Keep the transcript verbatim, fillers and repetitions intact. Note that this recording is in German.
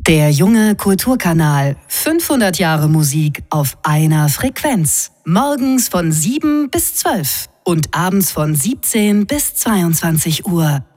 Der junge Kulturkanal. fünfhundert Jahre Musik auf einer Frequenz. Morgens von sieben bis zwölf und abends von siebzehn bis zweiundzwanzig Uhr.